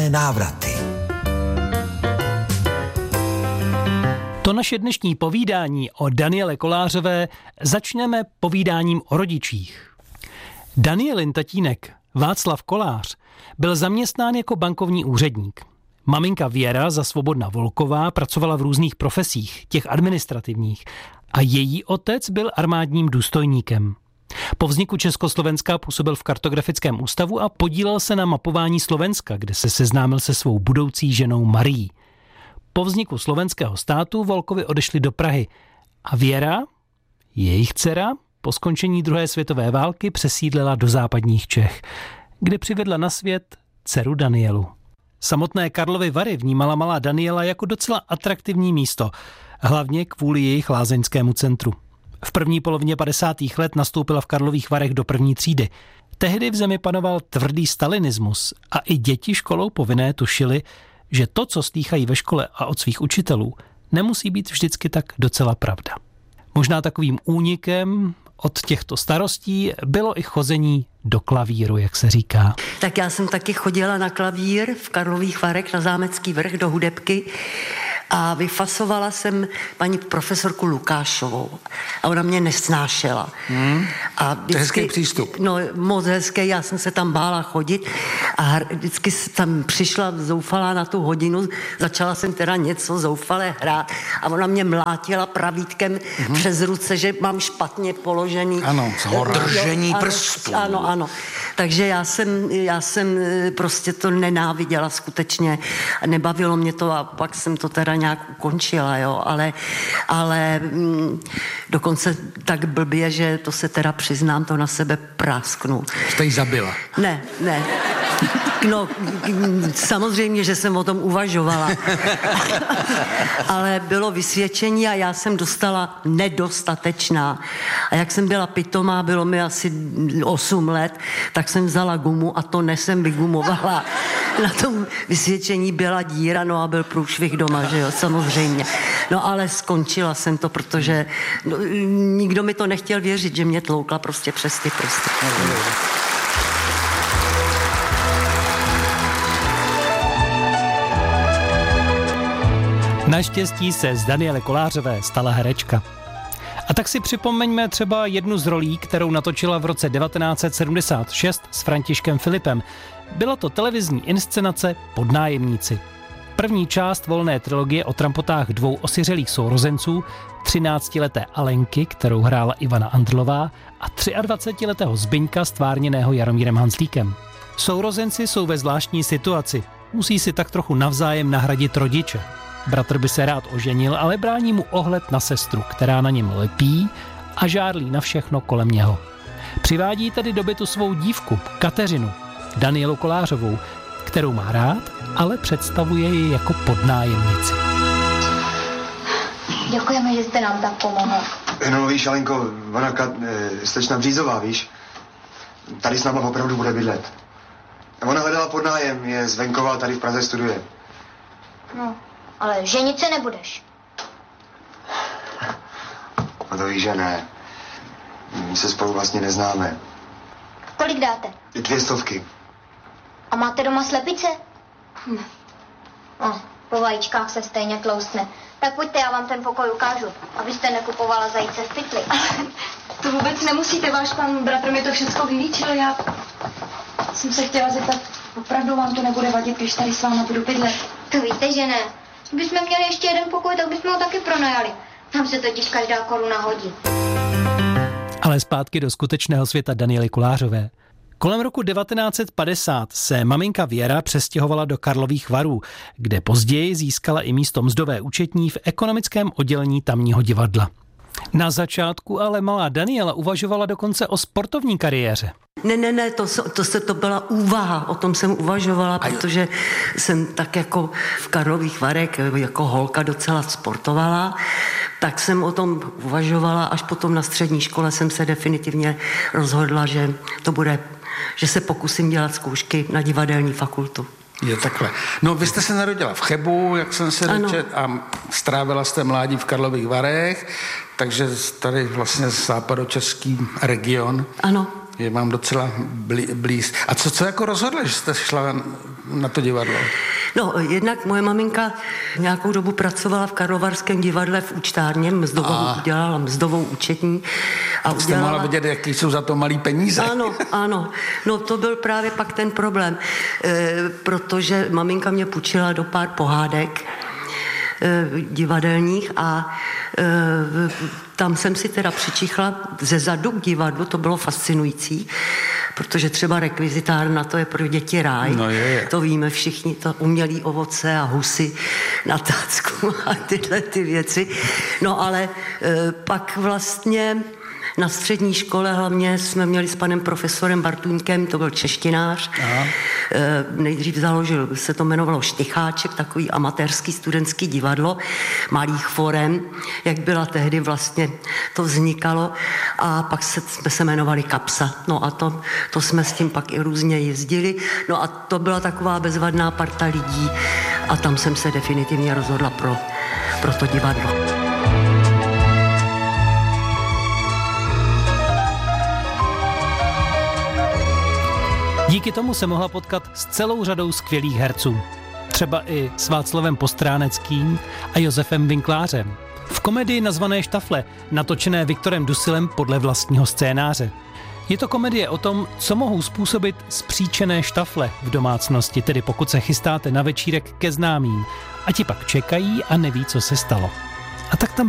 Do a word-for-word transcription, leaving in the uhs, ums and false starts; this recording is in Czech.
Vzácné návraty. To naše dnešní povídání o Daniele Kolářové začneme povídáním o rodičích. Danielin tatínek, Václav Kolář, byl zaměstnán jako bankovní úředník. Maminka Věra za Svobodna Volková pracovala v různých profesích, těch administrativních, a její otec byl armádním důstojníkem. Po vzniku Československa působil v Kartografickém ústavu a podílel se na mapování Slovenska, kde se seznámil se svou budoucí ženou Marií. Po vzniku slovenského státu Volkovi odešli do Prahy a Věra, jejich dcera, po skončení druhé světové války přesídlila do západních Čech, kde přivedla na svět dceru Danielu. Samotné Karlovy Vary vnímala malá Daniela jako docela atraktivní místo, hlavně kvůli jejich lázeňskému centru. V první polovině padesátých let nastoupila v Karlových Varech do první třídy. Tehdy v zemi panoval tvrdý stalinismus a i děti školou povinné tušily, že to, co slýchají ve škole a od svých učitelů, nemusí být vždycky tak docela pravda. Možná takovým únikem od těchto starostí bylo i chození do klavíru, jak se říká. Tak já jsem taky chodila na klavír v Karlových Varech na Zámecký vrch do hudebky a vyfasovala jsem paní profesorku Lukášovou a ona mě nesnášela. Hmm. A vždycky, to je hezký přístup. No moc hezký, já jsem se tam bála chodit a vždycky tam přišla zoufalá na tu hodinu, začala jsem teda něco zoufale hrát a ona mě mlátila pravítkem hmm. přes ruce, že mám špatně položený. Ano, zhora. Držení prstů. Ano, ano. Takže já jsem, já jsem prostě to nenáviděla skutečně. Nebavilo mě to a pak jsem to teda nějak ukončila, jo. Ale, ale mm, dokonce tak blbě, že to se teda přiznám, to na sebe prásknu. Jste jí zabila? Ne, ne. No, samozřejmě, že jsem o tom uvažovala. Ale bylo vysvědčení a já jsem dostala nedostatečná. A jak jsem byla pitomá, bylo mi asi osm let, tak jsem vzala gumu a to nesem vygumovala. Na tom vysvědčení byla díra, no a byl průšvih doma, že jo, samozřejmě. No ale skončila jsem to, protože no, nikdo mi to nechtěl věřit, že mě tloukla prostě přes ty prsty. Naštěstí se z Daniele Kolářové stala herečka. A tak si připomeňme třeba jednu z rolí, kterou natočila v roce devatenáct set sedmdesát šest s Františkem Filipem. Byla to televizní inscenace Podnájemníci. První část volné trilogie o trampotách dvou osiřelých sourozenců, třináctileté Alenky, kterou hrála Ivana Andrlová, a dvacetiletého Zbyňka, stvárněného Jaromírem Hanzlíkem. Sourozenci jsou ve zvláštní situaci. Musí si tak trochu navzájem nahradit rodiče. Bratr by se rád oženil, ale brání mu ohled na sestru, která na něm lepí a žárlí na všechno kolem něho. Přivádí tedy do bytu svou dívku, Kateřinu, Danielu Kolářovou, kterou má rád, ale představuje ji jako podnájemnici. Děkujeme, že jste nám tak pomohl. No víš, Alenko, ona Kat, e, slečna Břízová, víš, tady s náma opravdu bude bydlet. Ona hledala podnájem, je z venkova, tady v Praze studuje. No, ale ženit se nebudeš. No to víš, že ne. My se spolu vlastně neznáme. Kolik dáte? Dvě stovky. A máte doma slepice? Hm. No, po vajíčkách se stejně tloustne. Tak pojďte, já vám ten pokoj ukážu, abyste nekupovala zajíce v pytli. To vůbec nemusíte, váš pan bratr mi to všechno vylíčil, já jsem se chtěla zeptat, opravdu vám to nebude vadit, když tady s váma budu bydlet? To víte, že ne. Kdybychom měli ještě jeden pokoj, tak bychom ho taky pronajali. Nám se totiž každá koruna hodí. Ale zpátky do skutečného světa Daniely Kolářové. Kolem roku devatenáct set padesát se maminka Věra přestěhovala do Karlových Varů, kde později získala i místo mzdové účetní v ekonomickém oddělení tamního divadla. Na začátku ale malá Daniela uvažovala dokonce o sportovní kariéře. Ne, ne, ne, to, to, se, to byla úvaha, o tom jsem uvažovala, protože jsem tak jako v Karlových Varech jako holka docela sportovala, tak jsem o tom uvažovala, až potom na střední škole jsem se definitivně rozhodla, že to bude, že se pokusím dělat zkoušky na divadelní fakultu. Je takhle. No, vy jste se narodila v Chebu, jak jsem se dočet, a strávila jste mládí v Karlových Varech, takže tady vlastně západočeský region. Ano. Je mám docela blí, blíz. A co, co jako rozhodla, že jste šla na to divadlo? No, jednak moje maminka nějakou dobu pracovala v Karlovarském divadle v účtárně, mzdovou, a. dělala mzdovou účetní. A tak jste udělala... mohla vidět, jaký jsou za to malý peníze. Ano, ano. No to byl právě pak ten problém, e, protože maminka mě půjčila do pár pohádek e, divadelních a e, tam jsem si teda přičichla ze zadu k divadlu, to bylo fascinující, protože třeba rekvizitárna, to je pro děti ráj, no je, je. To víme všichni, to umělý ovoce a husy na tácku a tyhle ty věci. No ale e, pak vlastně na střední škole hlavně jsme měli s panem profesorem Bartuňkem, to byl češtinář. Aha. E, nejdřív založil, se to jmenovalo Štycháček, takový amatérský studentský divadlo, malých forem, jak byla tehdy vlastně to vznikalo. A pak se, jsme se jmenovali Kapsa. No a to, to jsme s tím pak i různě jezdili. No a to byla taková bezvadná parta lidí a tam jsem se definitivně rozhodla pro, pro to divadlo. Díky tomu se mohla potkat s celou řadou skvělých herců. Třeba i s Václavem Postráneckým a Josefem Winklářem. V komedii nazvané Štafle, natočené Viktorem Dusilem podle vlastního scénáře. Je to komedie o tom, co mohou způsobit spříčené štafle v domácnosti, tedy pokud se chystáte na večírek ke známým a ti pak čekají a neví, co se stalo. A tak tam